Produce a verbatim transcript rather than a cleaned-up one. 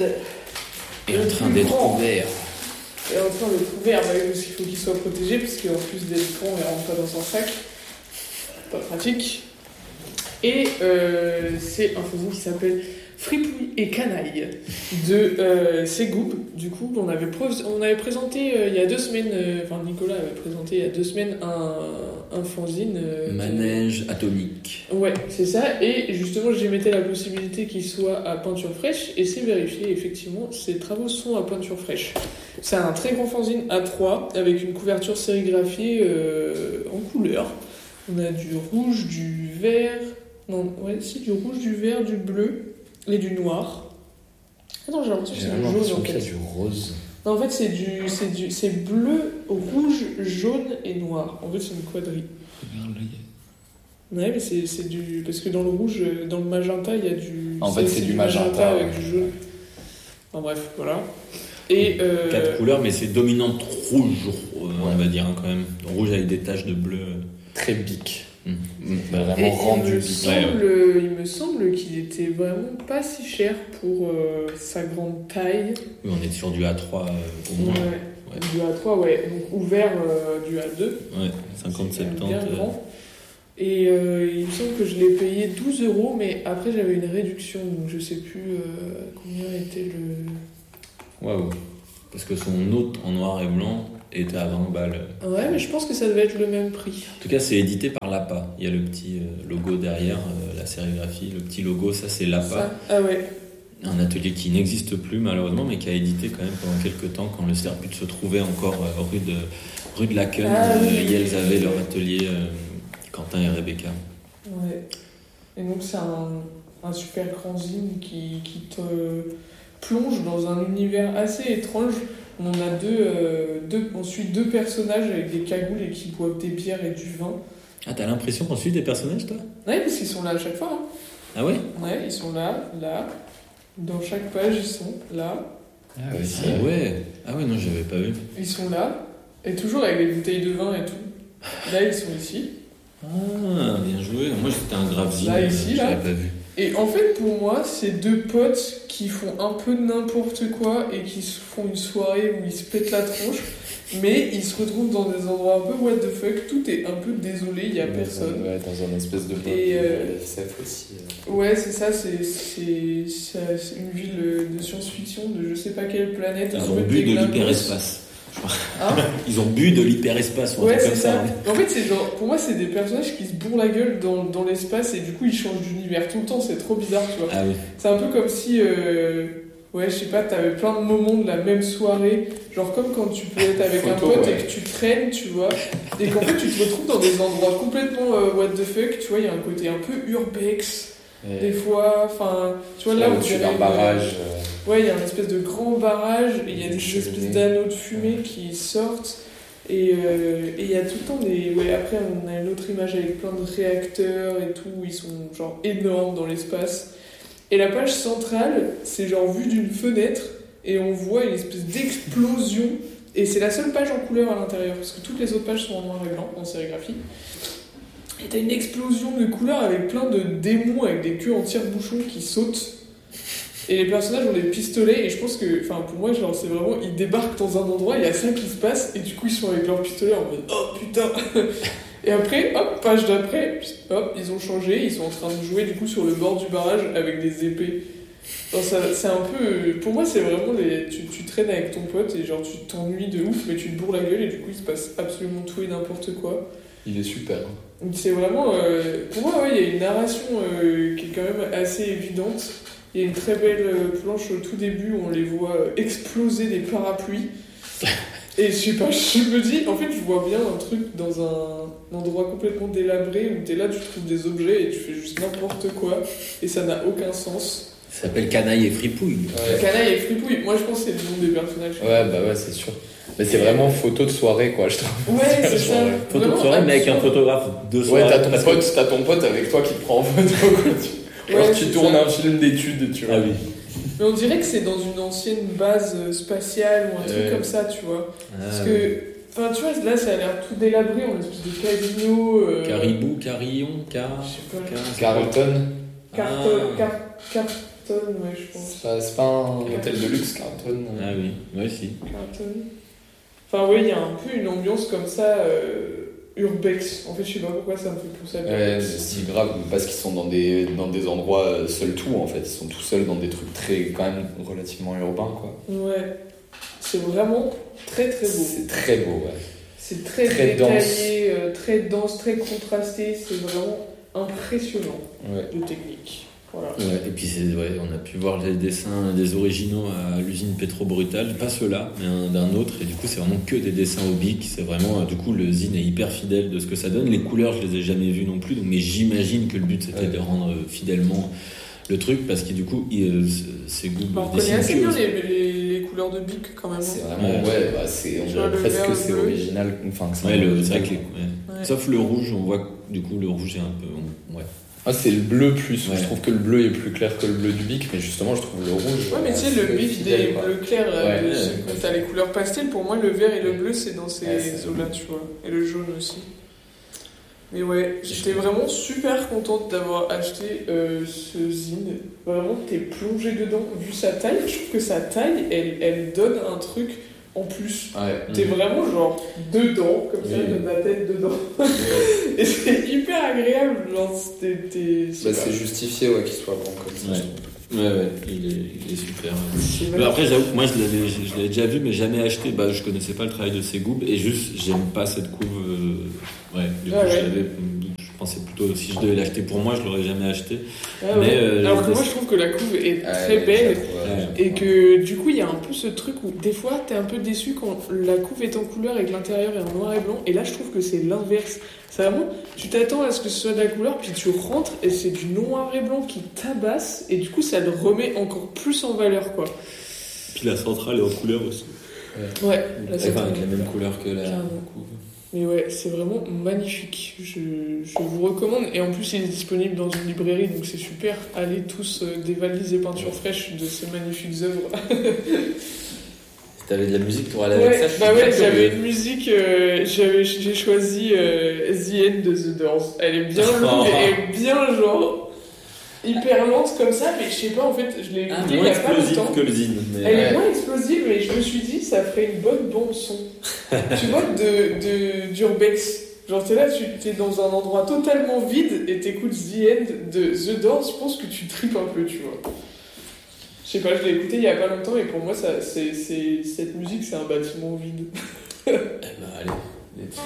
est en train d'être grand. ouvert. est en train d'être ouvert, bah, parce qu'il faut qu'il soit protégé, parce qu'en plus d'être grand, il rentre pas dans son sac. Pas pratique. Et euh, c'est un fanzine qui s'appelle Fripouille et Canaille de euh, Ségoup. Du coup, on avait, pré- on avait présenté euh, il y a deux semaines, euh, enfin Nicolas avait présenté il y a deux semaines un, un fanzine. Euh, Manège atomique. Ouais, c'est ça. Et justement, j'émettais la possibilité qu'il soit à peinture fraîche, et c'est vérifié. Effectivement, ces travaux sont à peinture fraîche. C'est un très grand fanzine A trois avec une couverture sérigraphiée euh, en couleur. On a du rouge, du vert. Non, ouais, si, du rouge, du vert, du bleu et du noir. Ah non, j'ai l'impression que J'ai c'est du jaune l'impression en qu'il y a fait. du rose. Non, en fait, c'est du, c'est du, c'est bleu, rouge, jaune et noir. En fait, c'est une quadrille. Regarde, là, il y a- Ouais, mais c'est, c'est du. Parce que dans le rouge, dans le magenta, il y a du. En fait, c'est du magenta, avec ouais. du jaune. Enfin bref, voilà. Et. Euh... Quatre couleurs, mais c'est dominante rouge, euh, on va dire hein, quand même. Rouge avec des taches de bleu. Très bic. Mmh. Vraiment Et rendu il me, bic. semble, il me semble qu'il était vraiment pas si cher pour euh, sa grande taille. Oui, on est sur du A trois euh, au moins. Ouais. Ouais. Du A trois, ouais. Donc ouvert du euh, A deux. Ouais, cinquante C'est soixante. bien Euh... grand. Et euh, il me semble que je l'ai payé douze euros, mais après j'avais une réduction, donc je sais plus euh, combien était le. Waouh. Parce que son autre en noir et blanc était à vingt balles. Ouais, mais je pense que ça devait être le même prix. En tout cas, c'est édité par L A P A. Il y a le petit euh, logo derrière, euh, la sérigraphie. Le petit logo, ça c'est L A P A. Ça. Ah ouais. Un atelier qui n'existe plus malheureusement, mais qui a édité quand même pendant quelques temps quand le Serput se trouvait encore euh, rue de rue de Laken. Ah, oui, euh, oui, et elles oui, avaient oui. leur atelier, euh, Quentin et Rebecca. Ouais. Et donc c'est un, un super grand zine qui, qui te plonge dans un univers assez étrange. On a deux, euh, deux, on suit deux personnages avec des cagoules et qui boivent des bières et du vin. Ah, t'as l'impression qu'on suit des personnages, toi? Ouais, parce qu'ils sont là à chaque fois. Hein. Ah ouais? Ouais, ils sont là, là. Dans chaque page, ils sont là. Ah ouais, Ah ouais. Ah ouais, non, j'avais pas vu. Ils sont là. Et toujours avec des bouteilles de vin et tout. Là, ils sont ici. Ah, bien joué. Moi, j'étais un grave zine. Là, ici, je là. l'avais pas vu. Et en fait, pour moi, c'est deux potes qui font un peu n'importe quoi et qui se font une soirée où ils se pètent la tronche, mais ils se retrouvent dans des endroits un peu what the fuck, tout est un peu désolé, il y a Dans un- personne. Ouais, dans un espèce de Et, euh, F F aussi. euh. Ouais, c'est ça, c'est, c'est, c'est c'est une ville de science-fiction de je sais pas quelle planète. Ils un ont peu bu de déglingos. l'hyperespace. Hein. Ils ont bu de l'hyperespace ou un Ouais, truc c'est comme ça. ça. En fait, c'est genre, pour moi, c'est des personnages qui se bourrent la gueule dans, dans l'espace et du coup, ils changent d'univers tout le temps, c'est trop bizarre, tu vois. Ah oui. C'est un peu comme si, euh, ouais, je sais pas, t'avais plein de moments de la même soirée, genre comme quand tu peux être avec un Photo, pote ouais. et que tu traînes, tu vois, et qu'en fait, tu te retrouves dans des endroits complètement euh, what the fuck, tu vois, il y a un côté un peu urbex, Et des fois, enfin, tu vois, là, là, on au-dessus dirait d'un une- barrage. euh, Ouais, il y a un espèce de grand barrage et il y a Des des cheminées. espèces d'anneaux de fumée qui sortent. Et euh, et il y a tout le temps des. Ouais, après, on a une autre image avec plein de réacteurs et tout, ils sont genre énormes dans l'espace. Et la page centrale, c'est genre vu d'une fenêtre et on voit une espèce d'explosion. Et c'est la seule page en couleur à l'intérieur parce que toutes les autres pages sont en noir et blanc, en sérigraphie. Et t'as une explosion de couleurs avec plein de démons avec des queues en tire-bouchon qui sautent. Et les personnages ont des pistolets, et je pense que, enfin, pour moi, genre, c'est vraiment, ils débarquent dans un endroit, il y a ça qui se passe, et du coup, ils sont avec leurs pistolets en mode, oh putain! Et après, hop, page d'après, hop, ils ont changé, ils sont en train de jouer, du coup, sur le bord du barrage avec des épées. Genre, ça, c'est un peu, pour moi, c'est vraiment les, tu, tu traînes avec ton pote, et genre, tu t'ennuies de ouf, mais tu te bourres la gueule, et du coup, il se passe absolument tout et n'importe quoi. Il est super. Donc, c'est vraiment, euh, pour moi, ouais, il y a une narration euh, qui est quand même assez évidente. Il y a une très belle planche au tout début où on les voit exploser des parapluies. Et je sais pas, je me dis, en fait, je vois bien un truc dans un endroit complètement délabré où t'es là, tu trouves des objets et tu fais juste n'importe quoi et ça n'a aucun sens. Ça s'appelle Canaille et Fripouille. Ouais. Canaille et Fripouille, moi je pense que c'est le nom des personnages. Ouais, bah ouais, c'est sûr. Mais c'est vraiment photo de soirée, quoi, je trouve. Ouais, c'est ça. Photo de Vraiment soirée, mais avec un absurde. photographe de soirée. Ouais, t'as ton, parce que- pote, t'as ton pote avec toi qui te prend en photo, quoi. Tu... Ouais, Alors tu c'est tournes ça. un film d'études, tu vois. Ah oui. Mais on dirait que c'est dans une ancienne base spatiale ou un truc Ouais. comme ça, tu vois. Parce Ah, que, enfin, tu vois, là ça a l'air tout délabré, on a une espèce de casino. Euh... Caribou, Carillon, Car. Je sais pas. Car- Carlton. Carte, Ah. carte, carte, Carlton, ouais, je pense. C'est pas, c'est pas un hôtel de luxe, Carlton. Ah oui, ouais, si. Carlton. Enfin, oui, il y a un peu une ambiance comme ça, euh, urbex. En fait, je sais pas pourquoi ça me fait penser à Ouais, urbex. c'est grave, parce qu'ils sont dans des, dans des endroits seuls tout, en fait. Ils sont tout seuls dans des trucs très, quand même, relativement urbains, quoi. Ouais. C'est vraiment très très beau. C'est très beau, ouais. C'est très, Très détaillé, euh, très dense, très contrasté. C'est vraiment impressionnant Ouais. de technique. Voilà. Ouais, et puis c'est, ouais, on a pu voir les dessins des originaux à l'usine Petro Brutal, pas ceux-là, mais un, d'un autre, et du coup c'est vraiment que des dessins au bic, c'est vraiment, euh, du coup le zine est hyper fidèle de ce que ça donne, les couleurs je les ai jamais vues non plus, donc, mais j'imagine que le but c'était Ouais. de rendre euh, fidèlement le truc, parce que du coup il, euh, c'est goût Bah, on connaît assez bien les, les, les couleurs de bic quand même. C'est hein. vraiment, Ouais. ouais, bah, c'est, on Tu vois, dirait le presque vert, que le c'est bleu. original. Enfin, que c'est Ouais, un le, original. c'est vrai que les, ouais. Ouais. Sauf le rouge, on voit que du coup le rouge est un peu, on- ouais. Ah, c'est le bleu plus. Ouais. Je trouve que le bleu est plus clair que le bleu du bic, mais justement, je trouve le rouge. Ouais, mais tu sais, le assez bic fidèle, des quoi. bleus clairs, là, Ouais, de- ouais. quand t'as les couleurs pastel, pour moi, le vert et le bleu, c'est dans ces Ouais, c'est- eaux-là, tu vois. Et le jaune aussi. Mais ouais, j'étais vraiment super contente d'avoir acheté euh, ce zine. Vraiment, t'es plongé dedans. Vu sa taille, je trouve que sa taille, elle, elle donne un truc en plus. Ouais. T'es vraiment genre dedans, comme ça, Oui. de ma tête dedans. Et c'est hyper agréable. Genre, t'es. t'es- je sais Bah, pas. c'est justifié ouais, qu'il soit grand comme ça. Ouais. je trouve. Ouais, ouais, il est, il est super. ouais. C'est Mais magnifique. après, j'avoue que moi, je l'avais, je, je l'avais déjà vu, mais jamais acheté. Bah, je connaissais pas le travail de Segoub et juste, j'aime pas cette couve. euh, Ouais, du coup, Ah je ouais. l'avais. Je pensais plutôt, si je devais l'acheter pour moi, je l'aurais jamais acheté. Ah mais, ouais. euh, Alors que les- moi, je trouve que la couve est très Ouais, belle. j'avoue, ouais, Et j'avoue. que du coup, il y a un peu ce truc où des fois, t'es un peu déçu quand la couve est en couleur et que l'intérieur est en noir et blanc. Et là, je trouve que c'est l'inverse. C'est vraiment, tu t'attends à ce que ce soit de la couleur, puis tu rentres et c'est du noir et blanc qui tabasse. Et du coup, ça le remet encore plus en valeur, quoi. Puis la centrale est en couleur aussi. Ouais, là, Enfin, c'est avec la même couleur que la Carrément. couve. Mais ouais, c'est vraiment magnifique. Je, je vous recommande. Et en plus, il est disponible dans une librairie, donc c'est super. Allez tous euh, dévaliser peintures fraîches de ces magnifiques œuvres. Si t'avais de la musique pour aller avec Ouais, ça, je suis bah ouais, très j'avais curieux. une musique, euh, j'avais, j'ai choisi euh, The End de The Doors. Elle est bien longue et bien genre hyper lente comme ça, mais je sais pas, en fait, je l'ai Ah, écoutée il moins y a pas explosif longtemps. que le zine. Mais... Elle Ouais. est moins explosive, mais je me suis dit, ça ferait une bonne bande son. Tu vois, de, de, d'Urbex. Genre, t'es là, tu t'es dans un endroit totalement vide et t'écoutes The End de The Doors, je pense que tu tripes un peu, tu vois. Je sais pas, je l'ai écouté il y a pas longtemps et pour moi, ça, c'est, c'est, cette musique, c'est un bâtiment vide. Eh ben, allez.